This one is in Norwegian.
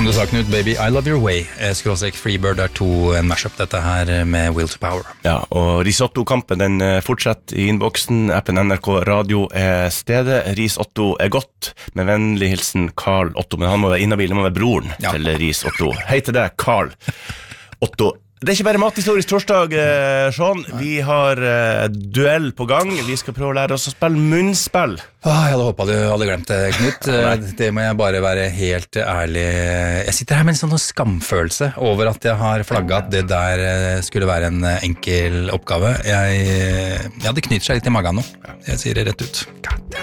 Som du sa, Knut, Baby, I Love Your Way, skråstrek Freebird er 2, en mashup dette her med Will to Power. Ja, og Risotto-kampen, den fortsetter I innboksen. Appen NRK Radio er stedet. Risotto er godt, med vennlig hilsen Carl Otto, men han må være inhabil, han må være broren til Risotto. Hei til deg, Carl Otto. Det er ikke bare mathistorisk torsdag, Sean. Vi har duell på gang. Vi skal prøve å lære oss å spille munnspill. Jeg hadde håpet du hadde glemt det, Knut. Det må jeg bare være helt ærlig. Jeg sitter her med en sånn skamfølelse over at jeg har flagget at det der skulle være en enkel oppgave. Jeg hadde knytt seg litt I magen nå. Jeg sier det rett ut.